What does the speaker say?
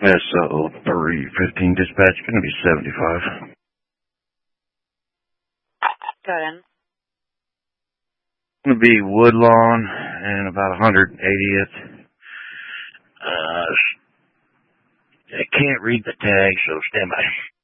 SO 315 dispatch, going to be 75. Go ahead. Going to be Woodlawn and about 180th. I can't read the tag, so stand by.